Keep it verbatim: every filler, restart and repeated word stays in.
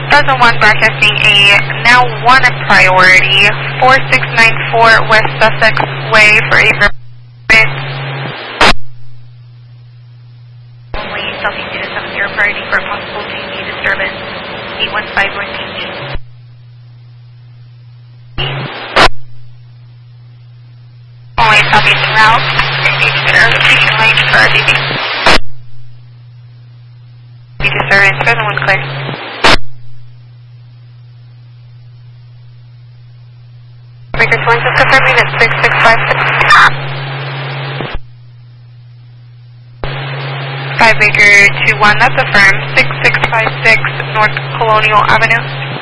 Plaza one broadcasting a now one priority, four six nine four West Sussex Way for a permit. Only Southeast Unit seven zero priority for a possible T V disturbance, eight one five North T V. Only Southeast route, location line for T V. T V disturbance, Plaza one clear. Baker two one, just confirming it's six six five six. five Baker two one, that's affirmed, six six five six North Colonial Avenue.